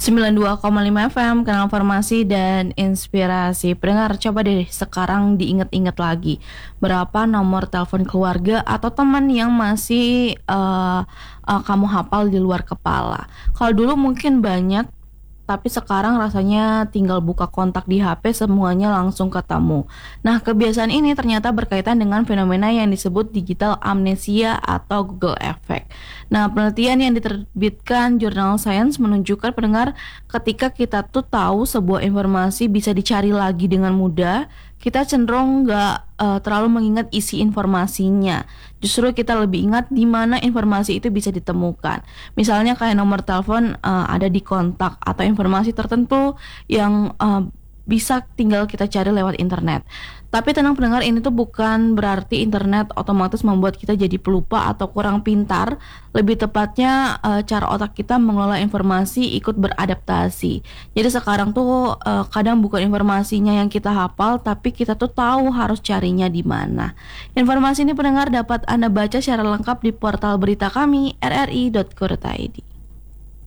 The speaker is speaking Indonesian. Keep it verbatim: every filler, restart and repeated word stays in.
sembilan puluh dua koma lima F M, Kanal Informasi dan Inspirasi. Pendengar, coba deh sekarang diingat-ingat lagi berapa nomor telepon keluarga atau teman yang masih uh, uh, kamu hafal di luar kepala. Kalau dulu mungkin banyak, tapi sekarang rasanya tinggal buka kontak di H P semuanya langsung ketemu. Nah, kebiasaan ini ternyata berkaitan dengan fenomena yang disebut digital amnesia atau Google Effect. Nah, penelitian yang diterbitkan jurnal Science menunjukkan pendengar, ketika kita tuh tahu sebuah informasi bisa dicari lagi dengan mudah, kita cenderung nggak uh, terlalu mengingat isi informasinya. Justru kita lebih ingat di mana informasi itu bisa ditemukan. Misalnya kayak nomor telepon uh, ada di kontak atau informasi tertentu yang uh, bisa tinggal kita cari lewat internet. Tapi tenang pendengar, ini tuh bukan berarti internet otomatis membuat kita jadi pelupa atau kurang pintar. Lebih tepatnya uh, cara otak kita mengelola informasi ikut beradaptasi. Jadi sekarang tuh uh, kadang bukan informasinya yang kita hafal, tapi kita tuh tahu harus carinya di mana. Informasi ini pendengar dapat Anda baca secara lengkap di portal berita kami r r i dot co dot i d.